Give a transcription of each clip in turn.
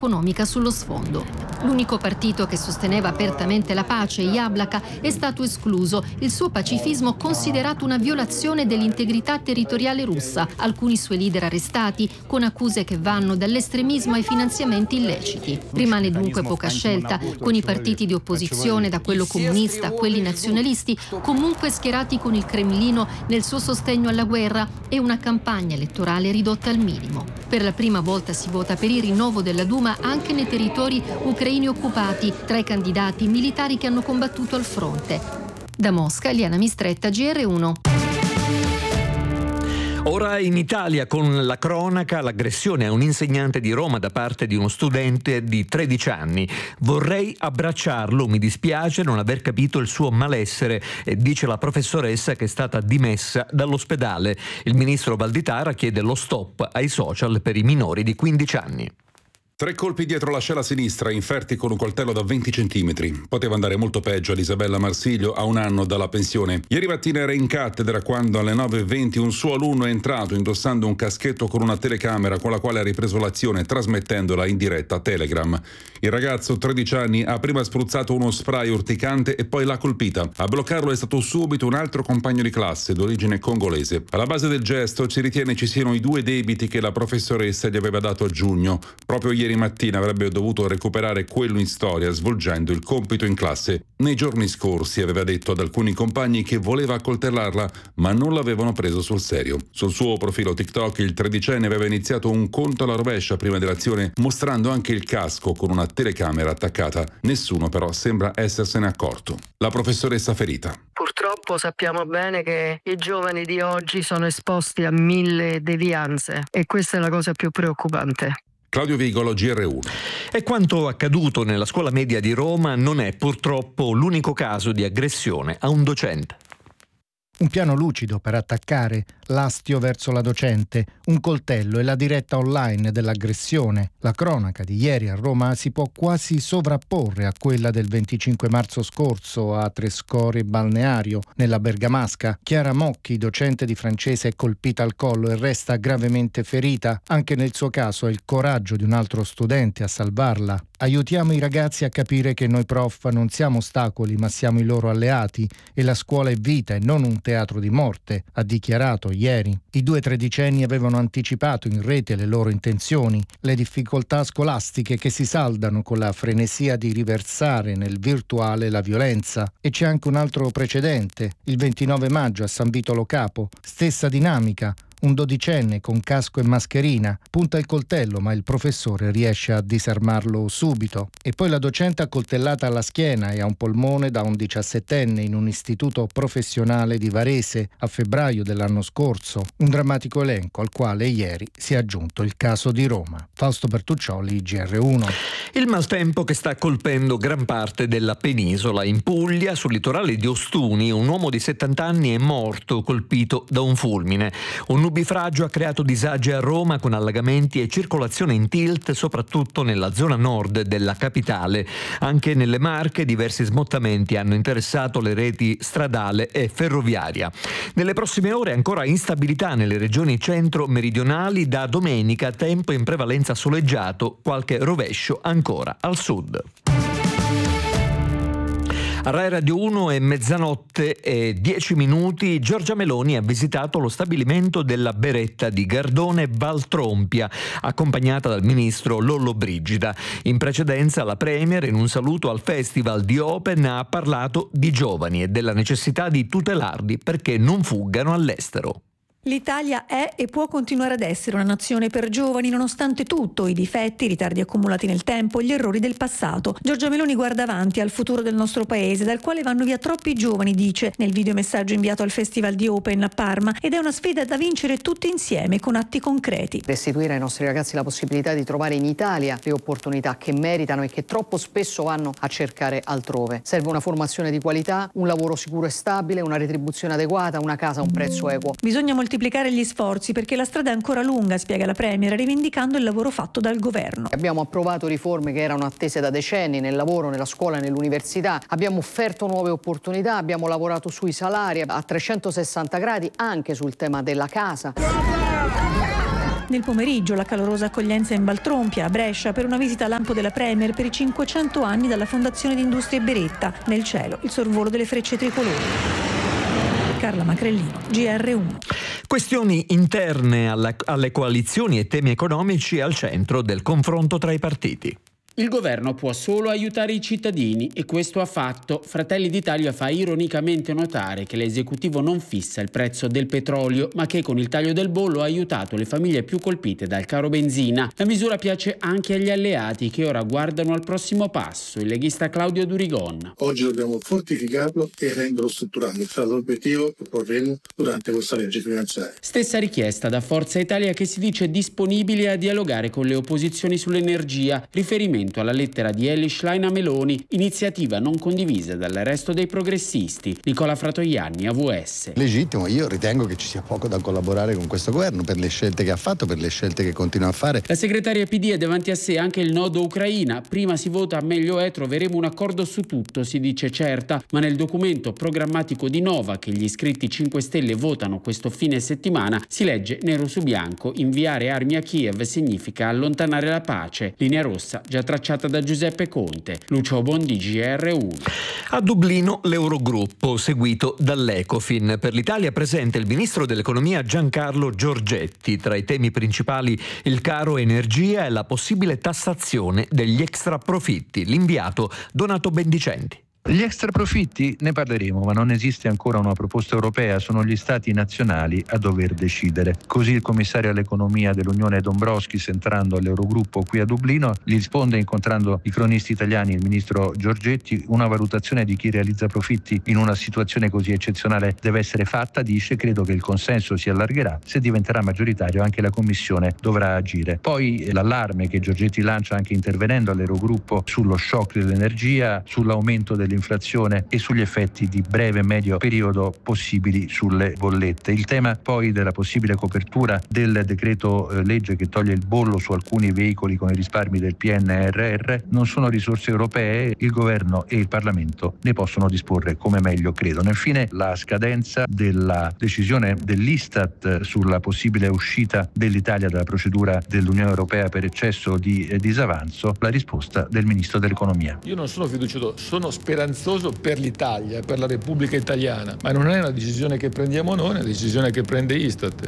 economica sullo sfondo. L'unico partito che sosteneva apertamente la pace, Jablaka, è stato escluso, il suo pacifismo considerato una violazione dell'integrità territoriale russa, alcuni suoi leader arrestati con accuse che vanno dall'estremismo ai finanziamenti illeciti. Rimane dunque poca scelta, con i partiti di opposizione, da quello comunista a quelli nazionalisti, comunque schierati con il Cremlino nel suo sostegno alla guerra e una campagna elettorale ridotta al minimo. Per la prima volta si vota per il rinnovo della Duma anche nei territori ucraini occupati, tra i candidati militari che hanno combattuto al fronte. Da Mosca, Liana Mistretta, GR1. Ora in Italia con la cronaca, l'aggressione a un insegnante di Roma da parte di uno studente di 13 anni. Vorrei abbracciarlo, mi dispiace non aver capito il suo malessere, dice la professoressa che è stata dimessa dall'ospedale. Il ministro Valditara chiede lo stop ai social per i minori di 15 anni. 3 colpi dietro l'ascella sinistra, inferti con un coltello da 20 centimetri. Poteva andare molto peggio ad Isabella Marsiglio, a 1 anno dalla pensione. Ieri mattina era in cattedra quando alle 9:20 un suo alunno è entrato indossando un caschetto con una telecamera con la quale ha ripreso l'azione trasmettendola in diretta a Telegram. Il ragazzo, 13 anni, ha prima spruzzato uno spray urticante e poi l'ha colpita. A bloccarlo è stato subito un altro compagno di classe d'origine congolese. Alla base del gesto si ritiene ci siano i 2 debiti che la professoressa gli aveva dato a giugno. Proprio ieri mattina avrebbe dovuto recuperare quello in storia svolgendo il compito in classe. Nei giorni scorsi aveva detto ad alcuni compagni che voleva accoltellarla, ma non l'avevano preso sul serio. Sul suo profilo TikTok il 13enne aveva iniziato un conto alla rovescia prima dell'azione, mostrando anche il casco con una telecamera attaccata. Nessuno però sembra essersene accorto. La professoressa ferita. Purtroppo sappiamo bene che i giovani di oggi sono esposti a 1000 devianze e questa è la cosa più preoccupante. Claudio Vigolo, GR1. E quanto accaduto nella scuola media di Roma non è purtroppo l'unico caso di aggressione a un docente. Un piano lucido per attaccare, l'astio verso la docente, un coltello e la diretta online dell'aggressione. La cronaca di ieri a Roma si può quasi sovrapporre a quella del 25 marzo scorso a Trescore Balneario, nella Bergamasca. Chiara Mocchi, docente di francese, è colpita al collo e resta gravemente ferita. Anche nel suo caso è il coraggio di un altro studente a salvarla. Aiutiamo i ragazzi a capire che noi prof non siamo ostacoli, ma siamo i loro alleati e la scuola è vita e non un teatro di morte, ha dichiarato ieri. I 2 tredicenni avevano anticipato in rete le loro intenzioni, le difficoltà scolastiche che si saldano con la frenesia di riversare nel virtuale la violenza. E c'è anche un altro precedente, il 29 maggio a San Vito Lo Capo, stessa dinamica. Un 12enne con casco e mascherina punta il coltello, ma il professore riesce a disarmarlo subito. E poi la docente accoltellata alla schiena e a un polmone da un 17enne in un istituto professionale di Varese a febbraio dell'anno scorso. Un drammatico elenco al quale ieri si è aggiunto il caso di Roma. Fausto Bertuccioli, GR1. Il maltempo che sta colpendo gran parte della penisola. In Puglia, sul litorale di Ostuni, un uomo di 70 anni è morto colpito da un fulmine. Un nubifragio ha creato disagi a Roma con allagamenti e circolazione in tilt soprattutto nella zona nord della capitale. Anche nelle Marche diversi smottamenti hanno interessato le reti stradale e ferroviaria. Nelle prossime ore ancora instabilità nelle regioni centro-meridionali, da domenica tempo in prevalenza soleggiato, qualche rovescio ancora al sud. A Rai Radio 1 è mezzanotte e 10 minuti. Giorgia Meloni ha visitato lo stabilimento della Beretta di Gardone Valtrompia, accompagnata dal ministro Lollobrigida. In precedenza la Premier, in un saluto al Festival di Open, ha parlato di giovani e della necessità di tutelarli perché non fuggano all'estero. L'Italia è e può continuare ad essere una nazione per giovani nonostante tutto, i difetti, i ritardi accumulati nel tempo, gli errori del passato. Giorgia Meloni guarda avanti al futuro del nostro paese, dal quale vanno via troppi giovani, dice nel videomessaggio inviato al Festival di Open a Parma, ed è una sfida da vincere tutti insieme con atti concreti. Restituire ai nostri ragazzi la possibilità di trovare in Italia le opportunità che meritano e che troppo spesso vanno a cercare altrove. Serve una formazione di qualità, un lavoro sicuro e stabile, una retribuzione adeguata, una casa a un prezzo equo. Bisogna moltiplicare gli sforzi perché la strada è ancora lunga, spiega la Premier, rivendicando il lavoro fatto dal governo. Abbiamo approvato riforme che erano attese da decenni nel lavoro, nella scuola e nell'università. Abbiamo offerto nuove opportunità, abbiamo lavorato sui salari a 360 gradi, anche sul tema della casa. Nel pomeriggio la calorosa accoglienza in Valtrompia, a Brescia, per una visita a lampo della Premier per i 500 anni dalla Fondazione di Industrie Beretta. Nel cielo il sorvolo delle frecce tricolori. Carla Macrellino, GR1. Questioni interne alle coalizioni e temi economici al centro del confronto tra i partiti. Il governo può solo aiutare i cittadini e questo ha fatto. Fratelli d'Italia fa ironicamente notare che l'esecutivo non fissa il prezzo del petrolio, ma che con il taglio del bollo ha aiutato le famiglie più colpite dal caro benzina. La misura piace anche agli alleati che ora guardano al prossimo passo, il leghista Claudio Durigon. Oggi dobbiamo fortificarlo e renderlo strutturale. Sarà l'obiettivo che porremo durante questa legge finanziaria. Stessa richiesta da Forza Italia, che si dice disponibile a dialogare con le opposizioni sull'energia, riferimento alla lettera di Elly Schlein a Meloni, iniziativa non condivisa dal resto dei progressisti. Nicola Fratoianni, AVS. Legittimo, io ritengo che ci sia poco da collaborare con questo governo per le scelte che ha fatto, per le scelte che continua a fare. La segretaria PD ha davanti a sé anche il nodo Ucraina. Prima si vota, meglio è, troveremo un accordo su tutto, si dice certa, ma nel documento programmatico di Nova, che gli iscritti 5 Stelle votano questo fine settimana, si legge nero su bianco: inviare armi a Kiev significa allontanare la pace. Linea rossa già tracciata da Giuseppe Conte. Lucio Bondi, GR1. A Dublino l'Eurogruppo, seguito dall'Ecofin. Per l'Italia presente il ministro dell'economia Giancarlo Giorgetti. Tra i temi principali il caro energia e la possibile tassazione degli extraprofitti. L'inviato Donato Bendicenti. Gli extraprofitti ne parleremo, ma non esiste ancora una proposta europea, sono gli stati nazionali a dover decidere. Così il commissario all'economia dell'Unione Dombrovskis, entrando all'Eurogruppo qui a Dublino, gli risponde incontrando i cronisti italiani, il ministro Giorgetti: una valutazione di chi realizza profitti in una situazione così eccezionale deve essere fatta, dice, credo che il consenso si allargherà, se diventerà maggioritario anche la Commissione dovrà agire. Poi l'allarme che Giorgetti lancia anche intervenendo all'Eurogruppo sullo shock dell'energia, sull'aumento dell'inflazione e sugli effetti di breve e medio periodo possibili sulle bollette. Il tema poi della possibile copertura del decreto legge che toglie il bollo su alcuni veicoli con i risparmi del PNRR non sono risorse europee, il governo e il Parlamento ne possono disporre come meglio credono. Infine la scadenza della decisione dell'Istat sulla possibile uscita dell'Italia dalla procedura dell'Unione Europea per eccesso di disavanzo, la risposta del Ministro dell'Economia. Io non sono fiducioso, sono speranzoso per l'Italia, per la Repubblica Italiana, ma non è una decisione che prendiamo noi, è una decisione che prende Istat.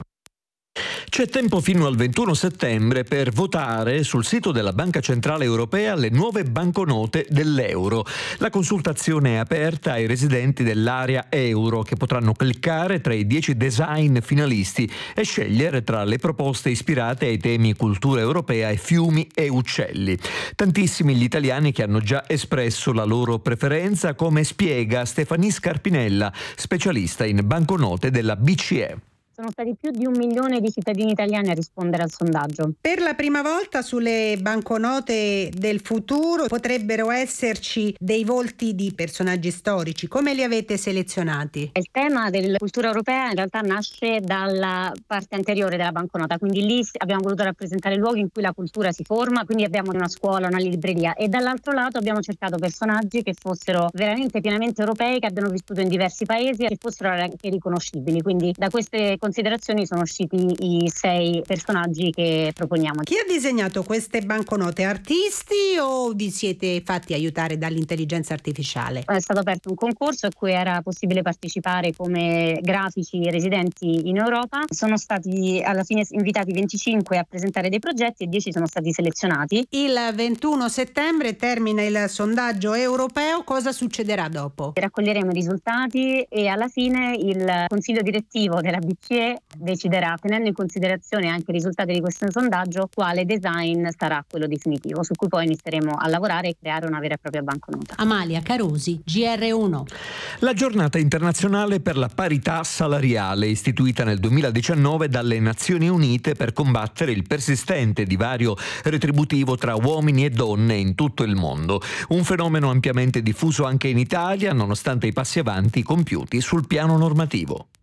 C'è tempo fino al 21 settembre per votare sul sito della Banca Centrale Europea le nuove banconote dell'euro. La consultazione è aperta ai residenti dell'area euro, che potranno cliccare tra i 10 design finalisti e scegliere tra le proposte ispirate ai temi cultura europea e fiumi e uccelli. Tantissimi gli italiani che hanno già espresso la loro preferenza, come spiega Stefania Scarpinella, specialista in banconote della BCE. Sono stati più di 1 milione di cittadini italiani a rispondere al sondaggio. Per la prima volta sulle banconote del futuro potrebbero esserci dei volti di personaggi storici. Come li avete selezionati? Il tema della cultura europea in realtà nasce dalla parte anteriore della banconota, quindi lì abbiamo voluto rappresentare luoghi in cui la cultura si forma, quindi abbiamo una scuola, una libreria, e dall'altro lato abbiamo cercato personaggi che fossero veramente pienamente europei, che abbiano vissuto in diversi paesi e che fossero anche riconoscibili. Quindi da queste considerazioni sono usciti i 6 personaggi che proponiamo. Chi ha disegnato queste banconote? Artisti o vi siete fatti aiutare dall'intelligenza artificiale? È stato aperto un concorso a cui era possibile partecipare come grafici residenti in Europa. Sono stati alla fine invitati 25 a presentare dei progetti e 10 sono stati selezionati. Il 21 settembre termina il sondaggio europeo. Cosa succederà dopo? Raccoglieremo i risultati e alla fine il consiglio direttivo della BCE deciderà, tenendo in considerazione anche i risultati di questo sondaggio, quale design sarà quello definitivo, su cui poi inizieremo a lavorare e creare una vera e propria banconota. Amalia Carosi, GR1. La giornata internazionale per la parità salariale, istituita nel 2019 dalle Nazioni Unite per combattere il persistente divario retributivo tra uomini e donne in tutto il mondo. Un fenomeno ampiamente diffuso anche in Italia, nonostante i passi avanti compiuti sul piano normativo.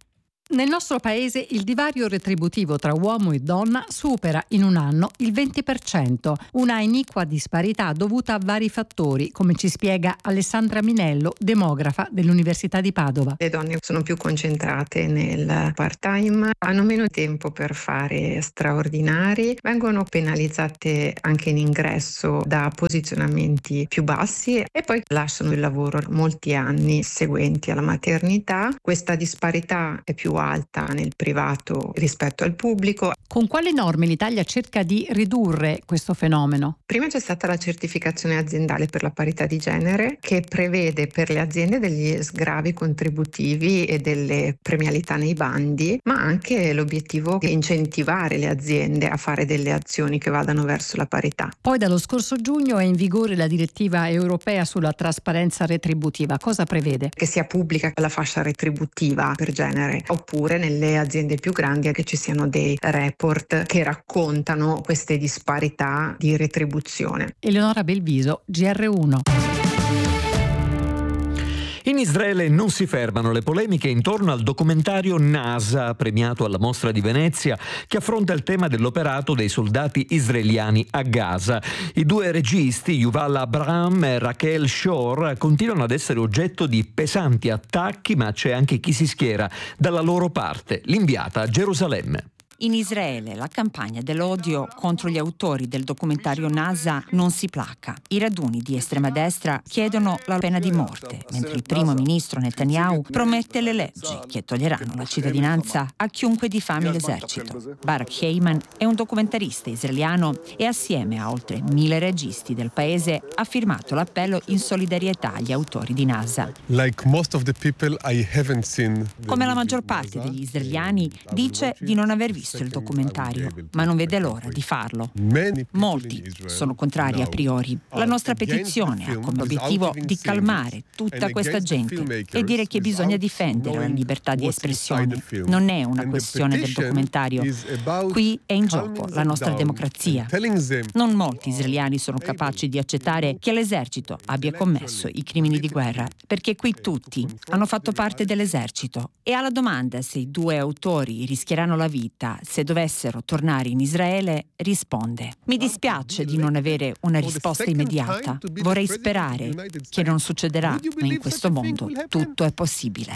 Nel nostro paese il divario retributivo tra uomo e donna supera in un anno il 20%, una iniqua disparità dovuta a vari fattori, come ci spiega Alessandra Minello, demografa dell'Università di Padova. Le donne sono più concentrate nel part-time, hanno meno tempo per fare straordinari, vengono penalizzate anche in ingresso da posizionamenti più bassi e poi lasciano il lavoro molti anni seguenti alla maternità. Questa disparità è più alta nel privato rispetto al pubblico. Con quali norme l'Italia cerca di ridurre questo fenomeno? Prima c'è stata la certificazione aziendale per la parità di genere, che prevede per le aziende degli sgravi contributivi e delle premialità nei bandi, ma anche l'obiettivo di incentivare le aziende a fare delle azioni che vadano verso la parità. Poi dallo scorso giugno è in vigore la direttiva europea sulla trasparenza retributiva. Cosa prevede? Che sia pubblica la fascia retributiva per genere, oppure nelle aziende più grandi che ci siano dei report che raccontano queste disparità di retribuzione. Eleonora Belviso, GR1. In Israele non si fermano le polemiche intorno al documentario NASA, premiato alla Mostra di Venezia, che affronta il tema dell'operato dei soldati israeliani a Gaza. I due registi, Yuval Abraham e Rachel Shor, continuano ad essere oggetto di pesanti attacchi, ma c'è anche chi si schiera dalla loro parte. L'inviata a Gerusalemme. In Israele la campagna dell'odio contro gli autori del documentario NASA non si placa. I raduni di estrema destra chiedono la pena di morte, mentre il primo ministro Netanyahu promette le leggi che toglieranno la cittadinanza a chiunque diffami l'esercito. Barak Heyman è un documentarista israeliano e assieme a oltre 1000 registi del paese ha firmato l'appello in solidarietà agli autori di NASA. Come la maggior parte degli israeliani dice di non aver visto il documentario, ma non vede l'ora di farlo. Molti sono contrari a priori. La nostra petizione ha come obiettivo di calmare tutta questa gente e dire che bisogna difendere la libertà di espressione. Non è una questione del documentario. Qui è in gioco la nostra democrazia. Non molti israeliani sono capaci di accettare che l'esercito abbia commesso i crimini di guerra, perché qui tutti hanno fatto parte dell'esercito. E alla domanda se i due autori rischieranno la vita se dovessero tornare in Israele, risponde: mi dispiace di non avere una risposta immediata. Vorrei sperare che non succederà, ma in questo mondo tutto è possibile.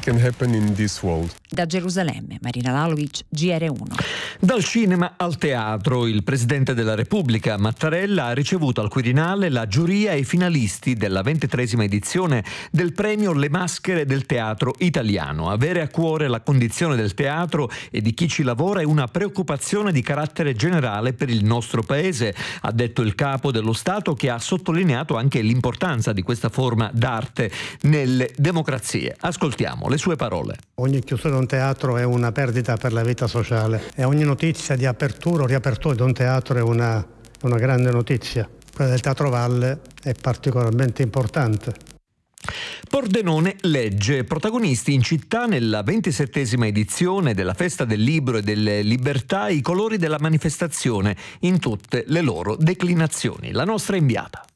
Da Gerusalemme, Marina Lalovic, GR1. Dal cinema al teatro, il Presidente della Repubblica, Mattarella, ha ricevuto al Quirinale la giuria e i finalisti della 23esima edizione del premio Le Maschere del Teatro Italiano. Avere a cuore la condizione del teatro e di chi ci lavora è una preoccupazione di carattere generale per il nostro paese, ha detto il capo dello Stato, che ha sottolineato anche l'importanza di questa forma d'arte nelle democrazie. Ascoltiamo le sue parole. Ogni chiusura di un teatro è una perdita per la vita sociale e ogni notizia di apertura o riapertura di un teatro è una grande notizia. Quella del Teatro Valle è particolarmente importante. Pordenone legge, protagonisti in città nella 27esima edizione della Festa del Libro e delle Libertà, i colori della manifestazione in tutte le loro declinazioni. La nostra inviata.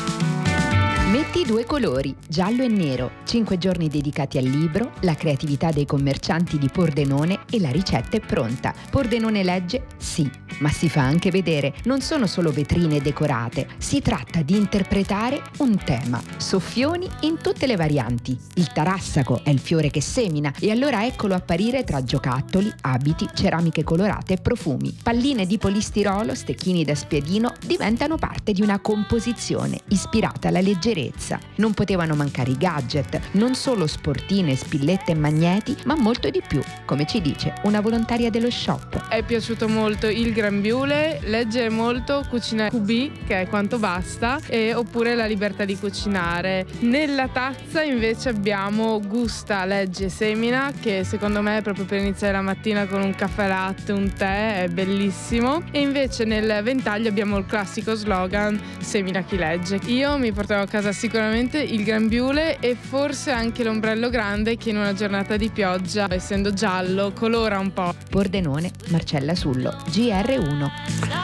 Metti due colori, giallo e nero, 5 giorni dedicati al libro, la creatività dei commercianti di Pordenone e la ricetta è pronta. Pordenone legge? Sì, ma si fa anche vedere. Non sono solo vetrine decorate, si tratta di interpretare un tema. Soffioni in tutte le varianti. Il tarassaco è il fiore che semina e allora eccolo apparire tra giocattoli, abiti, ceramiche colorate e profumi. Palline di polistirolo, stecchini da spiedino diventano parte di una composizione ispirata alla leggerezza. Non potevano mancare i gadget, non solo sportine, spillette e magneti, ma molto di più, come ci dice una volontaria dello shop. È piaciuto molto il grembiule, leggere molto, cucinare QB, che è quanto basta, oppure la libertà di cucinare. Nella tazza invece abbiamo gusta, legge, semina, che secondo me è proprio per iniziare la mattina con un caffè latte, un tè, è bellissimo. E invece nel ventaglio abbiamo il classico slogan semina chi legge. Io mi portavo a casa sicuramente il grembiule e forse anche l'ombrello grande, che in una giornata di pioggia, essendo giallo, colora un po'. Pordenone, Marcella Sullo, GR1.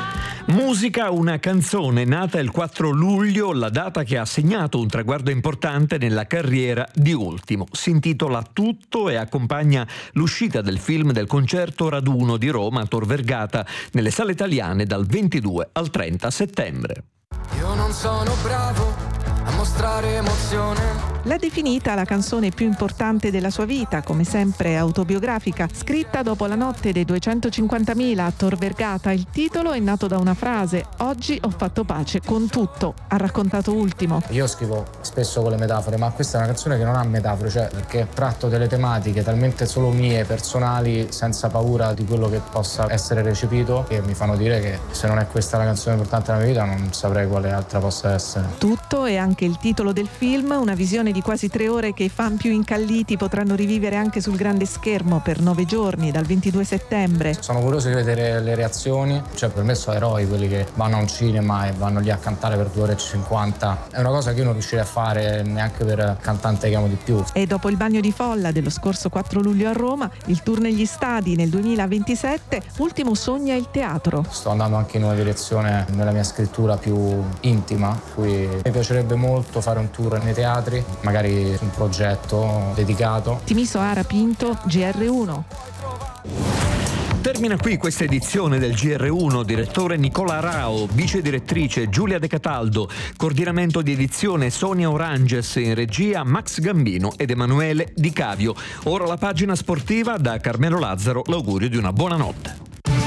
Musica, una canzone nata il 4 luglio, la data che ha segnato un traguardo importante nella carriera di Ultimo. Si intitola Tutto e accompagna l'uscita del film del concerto Raduno di Roma a Tor Vergata nelle sale italiane dal 22 al 30 settembre. Io non sono bravo a mostrare emozione. L'ha definita la canzone più importante della sua vita, come sempre autobiografica, scritta dopo la notte dei 250.000 a Tor Vergata. Il titolo è nato da una frase: oggi ho fatto pace con tutto, ha raccontato Ultimo. Io scrivo spesso con le metafore, ma questa è una canzone che non ha metafore, cioè perché tratto delle tematiche talmente solo mie, personali, senza paura di quello che possa essere recepito, e mi fanno dire che se non è questa la canzone importante della mia vita non saprei quale altra possa essere. Tutto è anche il titolo del film, una visione di quasi 3 ore che i fan più incalliti potranno rivivere anche sul grande schermo per 9 giorni, dal 22 settembre. Sono curioso di vedere le reazioni, cioè per me sono eroi quelli che vanno a un cinema e vanno lì a cantare per 2 ore e 50. È una cosa che io non riuscirei a fare neanche per cantante che amo di più. E dopo il bagno di folla dello scorso 4 luglio a Roma, il tour negli stadi nel 2027, Ultimo sogna il teatro. Sto andando anche in una direzione nella mia scrittura più intima, cui mi piacerebbe molto fare un tour nei teatri, magari un progetto dedicato. Timiso Ara Pinto, GR1. Termina qui questa edizione del GR1, direttore Nicola Rao, vice direttrice Giulia De Cataldo, coordinamento di edizione Sonia Oranges, in regia Max Gambino ed Emanuele Di Cavio. Ora la pagina sportiva, da Carmelo Lazzaro l'augurio di una buona notte.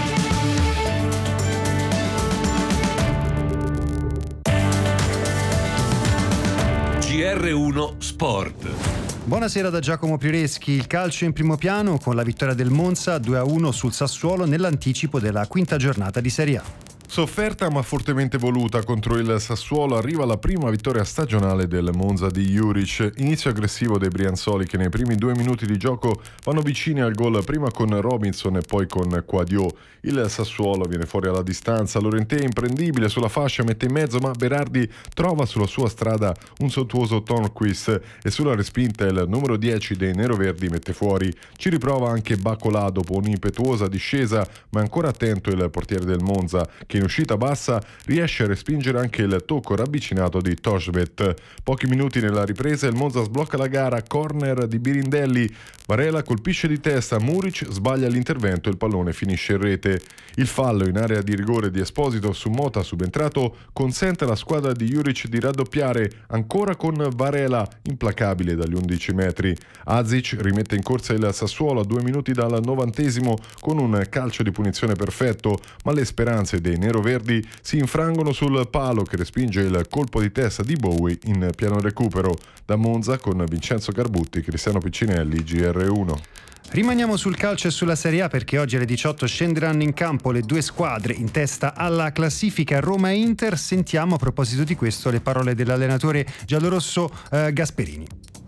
GR1 Sport. Buonasera da Giacomo Prioreschi. Il calcio in primo piano con la vittoria del Monza 2-1 sul Sassuolo nell'anticipo della quinta giornata di Serie A. Sofferta ma fortemente voluta contro il Sassuolo arriva la prima vittoria stagionale del Monza di Juric. Inizio aggressivo dei brianzoli che nei primi 2 minuti di gioco vanno vicini al gol, prima con Robinson e poi con Quadio. Il Sassuolo viene fuori alla distanza, Llorente è imprendibile sulla fascia, mette in mezzo, ma Berardi trova sulla sua strada un sontuoso Tornquist e sulla respinta il numero 10 dei neroverdi mette fuori. Ci riprova anche Bacolà dopo un'impetuosa discesa, ma ancora attento il portiere del Monza, che in uscita bassa riesce a respingere anche il tocco ravvicinato di Toshbet. Pochi minuti nella ripresa il Monza sblocca la gara, corner di Birindelli, Varela colpisce di testa, Muric sbaglia l'intervento e il pallone finisce in rete. Il fallo in area di rigore di Esposito su Mota subentrato consente alla squadra di Juric di raddoppiare, ancora con Varela implacabile dagli 11 metri. Azic rimette in corsa il Sassuolo a 2 minuti dal 90° con un calcio di punizione perfetto, ma le speranze dei neroverdi si infrangono sul palo che respinge il colpo di testa di Bowie in piano recupero. Da Monza con Vincenzo Garbutti, Cristiano Piccinelli, GR1. Rimaniamo sul calcio e sulla Serie A perché oggi alle 18 scenderanno in campo le 2 squadre in testa alla classifica, Roma e Inter. Sentiamo a proposito di questo le parole dell'allenatore giallorosso Gasperini.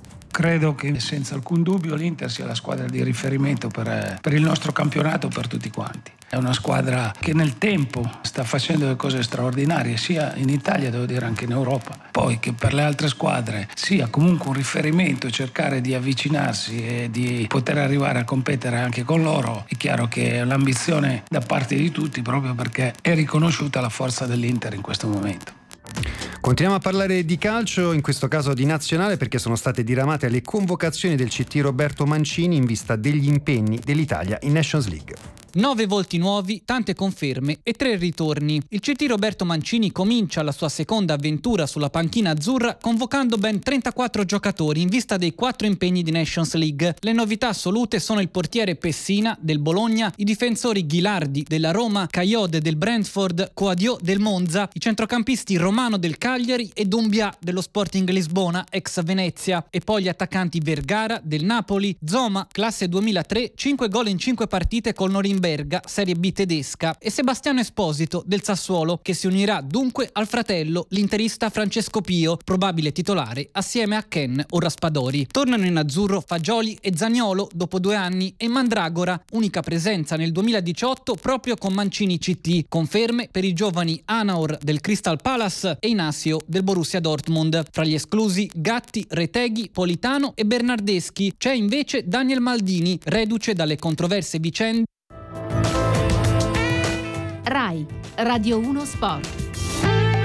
Credo che senza alcun dubbio l'Inter sia la squadra di riferimento per il nostro campionato, per tutti quanti. È una squadra che nel tempo sta facendo delle cose straordinarie, sia in Italia, devo dire anche in Europa. Poi che per le altre squadre sia comunque un riferimento e cercare di avvicinarsi e di poter arrivare a competere anche con loro, è chiaro che è l'ambizione da parte di tutti, proprio perché è riconosciuta la forza dell'Inter in questo momento. Continuiamo a parlare di calcio, in questo caso di nazionale, perché sono state diramate le convocazioni del CT Roberto Mancini in vista degli impegni dell'Italia in Nations League. 9 volti nuovi, tante conferme e 3 ritorni. Il CT Roberto Mancini comincia la sua seconda avventura sulla panchina azzurra convocando ben 34 giocatori in vista dei 4 impegni di Nations League. Le novità assolute sono il portiere Pessina del Bologna, i difensori Ghilardi della Roma, Kayode del Brentford, Coadio del Monza, i centrocampisti Romano del Cagliari e Doumbia dello Sporting Lisbona, ex Venezia, e poi gli attaccanti Vergara del Napoli, Zoma, classe 2003, 5 gol in 5 partite col Norimberga, Serie B tedesca, e Sebastiano Esposito del Sassuolo, che si unirà dunque al fratello, l'interista Francesco Pio, probabile titolare assieme a Ken o Raspadori. Tornano in azzurro Fagioli e Zaniolo dopo 2 anni e Mandragora, unica presenza nel 2018 proprio con Mancini CT. Conferme per i giovani Anaor del Crystal Palace e Inacio del Borussia Dortmund. Fra gli esclusi Gatti, Reteghi, Politano e Bernardeschi. C'è invece Daniel Maldini, reduce dalle controverse vicende RAI, Radio 1 Sport.